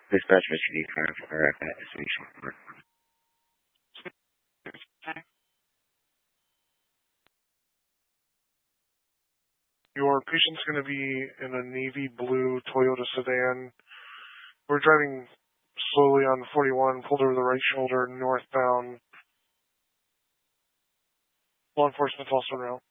Dispatch Mission D5 for estimation. Your patient's going to be in a navy blue Toyota sedan. We're driving slowly on 41, pulled over the right shoulder, northbound. Law enforcement's also around.